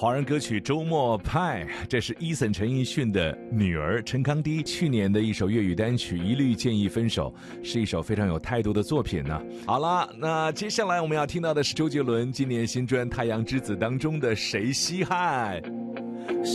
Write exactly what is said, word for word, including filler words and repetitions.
华人歌曲《周末派》，这是 Eason 陈奕迅的女儿陈康迪去年的一首粤语单曲《一律建议分手》，是一首非常有态度的作品呢。好了，那接下来我们要听到的是周杰伦今年新专《太阳之子》当中的《谁稀罕》。